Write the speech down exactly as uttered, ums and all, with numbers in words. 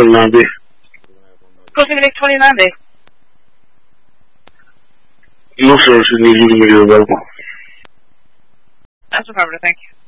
twenty-nine B. Pacific twenty-nine B. No, sir. She needs you to make it available. That's affirmative, thank you.